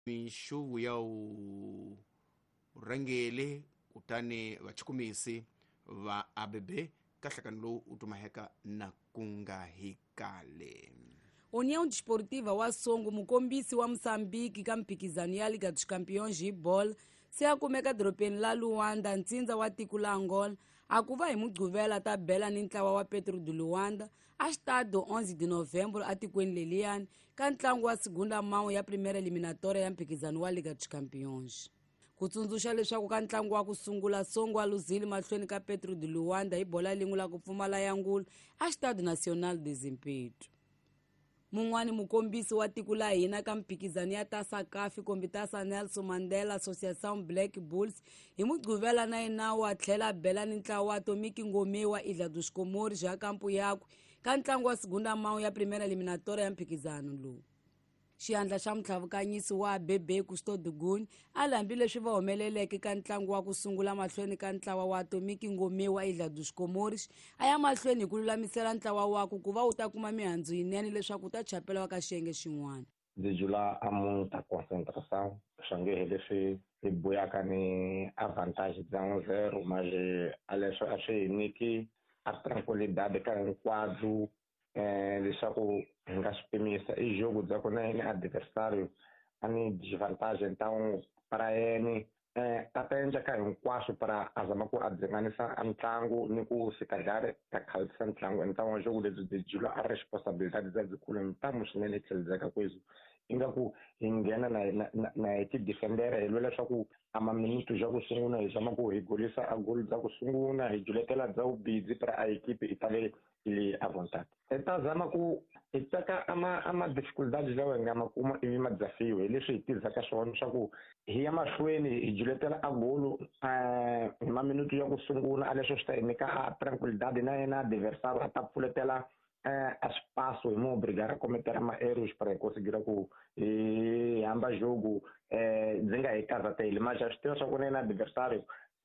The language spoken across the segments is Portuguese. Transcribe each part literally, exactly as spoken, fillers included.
mixuvu ya urangeli kutani vachikumisi va A B B ka nhlakano lowu u tumaheka na ku nga hikale. União Desportiva wa Songo, mukombisi wa Moçambique ka mphikizano ya Liga dos Campeões de bola, se a kumeka doropeni la Luanda, ntsindza wa tiko la Angola, a ku va hi Mugqivela ta bela ni ntlawa wa Petro de Luanda a xitado onze de novembro a tikweni leliyani ka ntlangu wa segunda mão ya primeira eliminatória ya mphikizano wa Liga dos Campeões. Ku tsundzuxa leswaku ka ntlangu wa ku sungula Songo a luzile mahlweni ka Petro de Luanda hi bola lin'we la ku pfumala ya Angola a xitado Nacional de Zimpeto. Mun'wani mukombisi wa tiko la hina ka mphikizano ya Taça C A F kumbe Taça Nelson Mandela Associação Black Bulls hi Mugqivela na yena wa tlhela bela ni ntlawa wa Atomic Ngome wa Ilha dos Comores ya kampu yakwe ka ntlangu wa segunda mão ya primeira eliminatória ya mphikizano lowu. Xiandla xa mutlhavukanyisi wa A B B Custódio Gunhu a lambi leswi va humeleleke ka ntlangu wa ku sungula mahlweni ka ntlawa wa Atomic Ngome wa Ilha dos Comores a ya mahlweni hi ku lulamisela ntlawa wakwe ku va wu ta kuma mihandzu yinene leswaku u ta chapela ka xiyenge xin'wana. Desde lá há muita concentração, xangue leswi hi boyaka ni a vantagem de um zero, mas aleswo a swi hi nyiki a tranquilidade ka hinkwabyo leswaku hi nga swi pimisa i jogo bya ku na yini adversário a ni desvantagem, então para yena a ta endleka hinkwaswo para a zama ku a dzinganisa a ntlangu ni ku sikagare ta khalisa ntlangu, então o jogo lebyi byi jula a responsabilidade bya byikulu ntamo swinene tlheledzaka kwezo ingaku hi nghena na na hi ti defendera hi lwe leswaku a maminutu bya ku sungula hi zama ku hi golisa a goli bya ku sungula hi juletela bya vubidzi para a equipe i tale ili a vontade. Hi ta zama ku hi teka ama ama difficulties lawa hi nga ma kuma ivi ma dzafiwe hi leswi hi tirhisaka swona swa ku hi ya mahlweni hi juletela a golo hi maminutu ya ku sungula a leswo swi ta hi nyika a tranquilidade na yena adversário a ta pfuletela a espaço hi mu obrigara a cometer ma-erros para conseguir ku hi hamba jogo byi nga hi karhateli, mas a swi tiva swa ku na yena adversário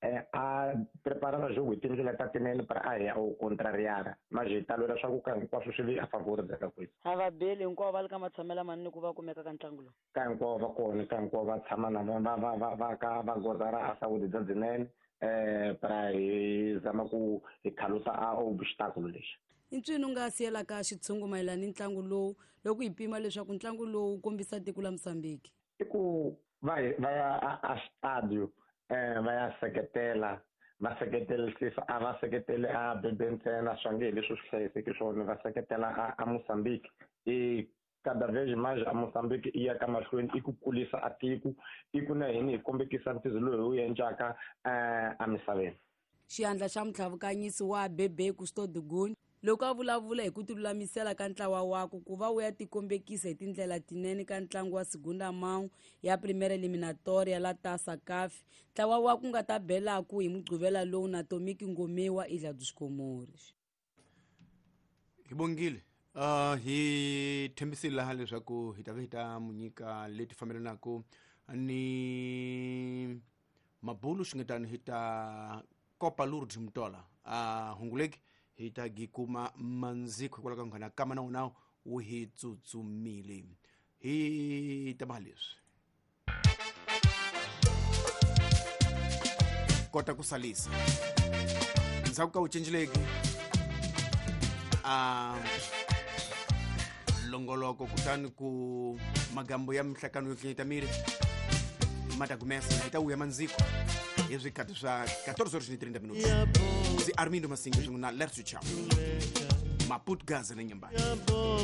a preparava jogo hi tindlela ta tinene para a hi o contrariara, mas hi ta lwela swa ku ka hinkwaswo swi vi a favor byaka kweso. A vabeli hinkwavo va le ka matshamela manini ku va kumeka ka ntlangu lowu? Ka hinkwavo va kona, ka hinkwavo va tshama na va va va va ka va gozara a sawudi bya byinene para hi zama ku hi khalusa a obstacle lexi. I ncini u nga siyelaka xitshungu mayelana ni ntlangu lowu loko hi pima leswaku ntlangu lowu wu kombisa tiko la Moçambique? I ku va va ya a stadio va ya seketela va seketelisisa a va seketeli a A B B ntsena swa nge hi leswi swi hlayiseki swona, va seketela a Moçambique i cada vez mais a Moçambique i ya ka mahlweni i ku kulisa a tiko i ku na hina hi kombekisa ntizo loyi wu endlaka a misaveni. Xiandla xa mutlhavukanyisi wa A B B Custódio Gunhu loko a vulavula hi ku tilulamisela ka ntlawa wakwe ku va wu ya tikombekisa hi tindlela tinene ka ntlangu wa segunda mão ya primeira eliminatória la Taça C A F, ntlawa wakwe nga ta belaku hi Mugqivela lowu na Atomic Ngome wa Ilha dos Comores. Hi bongile uh, hi tshembisile laha leswaku hi ta hi ta mu nyika leti fambelanaka ni mabulu xingetani hi ta Copa Lourdes Mtola a uh, hunguleki hi ta gikuma manziko hikwalaho ka nghana kama na wona wu hi tsutsumile hi tabaha leswi kota ku salisa ndzhaku ka vucinceleki a longoloko kutani ku magambo ya mihlakano yo kenyeta miri mata kumesa hi ta wuya manziko hi swikati swa catorze horas e trinta minutos zi Armindo Masinga swin'we na Lercio Chao Maput Gaza na Nyambani.